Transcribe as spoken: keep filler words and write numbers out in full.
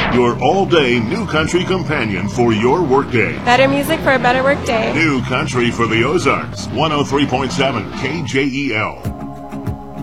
Your all-day New Country companion for your workday. Better music for a better workday. New Country for the Ozarks. one oh three point seven K J E L.